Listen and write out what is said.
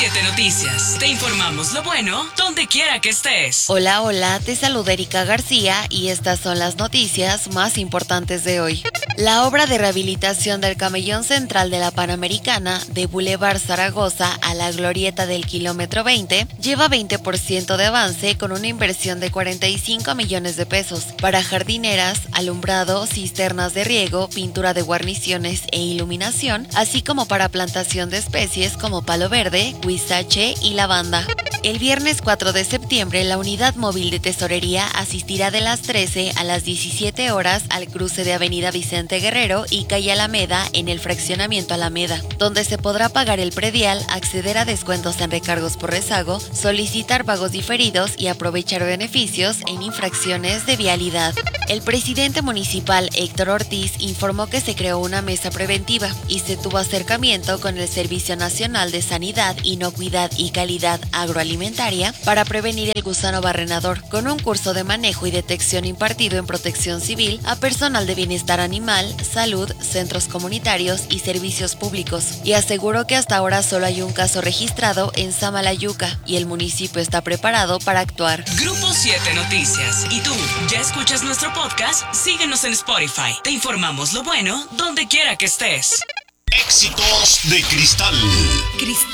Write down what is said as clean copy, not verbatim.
7 Noticias. Te informamos lo bueno donde quiera que estés. Hola, hola, te saluda Erika García y estas son las noticias más importantes de hoy. La obra de rehabilitación del camellón central de la Panamericana, de Boulevard Zaragoza a la glorieta del kilómetro 20, lleva 20% de avance con una inversión de 45 millones de pesos para jardineras, alumbrado, cisternas de riego, pintura de guarniciones e iluminación, así como para plantación de especies como palo verde, huizache y lavanda. El viernes 4 de septiembre, la unidad móvil de tesorería asistirá de las 13 a las 17 horas al cruce de Avenida Vicente Guerrero y Calle Alameda en el fraccionamiento Alameda, donde se podrá pagar el predial, acceder a descuentos en recargos por rezago, solicitar pagos diferidos y aprovechar beneficios en infracciones de vialidad. El presidente municipal Héctor Ortiz informó que se creó una mesa preventiva y se tuvo acercamiento con el Servicio Nacional de Sanidad, Inocuidad y Calidad Agroalimentaria para prevenir el gusano barrenador, con un curso de manejo y detección impartido en protección civil a personal de bienestar animal, salud, centros comunitarios y servicios públicos, y aseguró que hasta ahora solo hay un caso registrado en Samalayuca y el municipio está preparado para actuar. Grupo 7 Noticias. ¿Y tú ya escuchas nuestro podcast? Síguenos en Spotify. Te informamos lo bueno donde quiera que estés. Éxitos de Cristal.